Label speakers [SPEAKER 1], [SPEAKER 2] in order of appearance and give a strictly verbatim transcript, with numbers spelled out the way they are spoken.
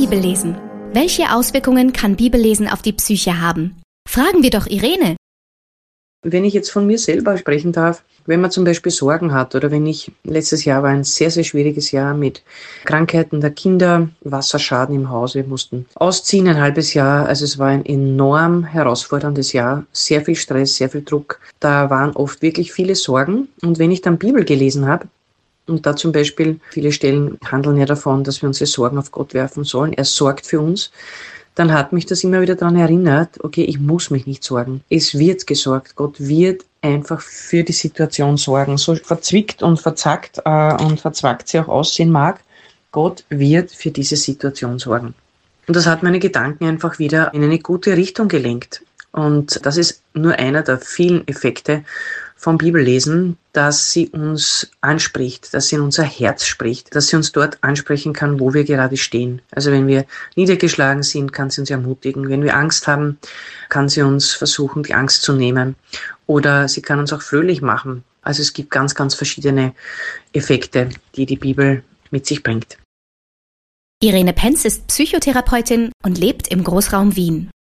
[SPEAKER 1] Bibellesen. Welche Auswirkungen kann Bibellesen auf die Psyche haben? Fragen wir doch Irene.
[SPEAKER 2] Wenn ich jetzt von mir selber sprechen darf, wenn man zum Beispiel Sorgen hat oder wenn ich, letztes Jahr war ein sehr, sehr schwieriges Jahr mit Krankheiten der Kinder, Wasserschaden im Haus, wir mussten ausziehen ein halbes Jahr, also es war ein enorm herausforderndes Jahr, sehr viel Stress, sehr viel Druck, da waren oft wirklich viele Sorgen und wenn ich dann Bibel gelesen habe, und da zum Beispiel, viele Stellen handeln ja davon, dass wir unsere Sorgen auf Gott werfen sollen, er sorgt für uns, dann hat mich das immer wieder daran erinnert, okay, ich muss mich nicht sorgen. Es wird gesorgt. Gott wird einfach für die Situation sorgen. So verzwickt und verzackt äh, und verzwackt sie auch aussehen mag, Gott wird für diese Situation sorgen. Und das hat meine Gedanken einfach wieder in eine gute Richtung gelenkt. Und das ist nur einer der vielen Effekte vom Bibellesen, dass sie uns anspricht, dass sie in unser Herz spricht, dass sie uns dort ansprechen kann, wo wir gerade stehen. Also wenn wir niedergeschlagen sind, kann sie uns ermutigen. Wenn wir Angst haben, kann sie uns versuchen, die Angst zu nehmen. Oder sie kann uns auch fröhlich machen. Also es gibt ganz, ganz verschiedene Effekte, die die Bibel mit sich bringt.
[SPEAKER 1] Irene Penz ist Psychotherapeutin und lebt im Großraum Wien.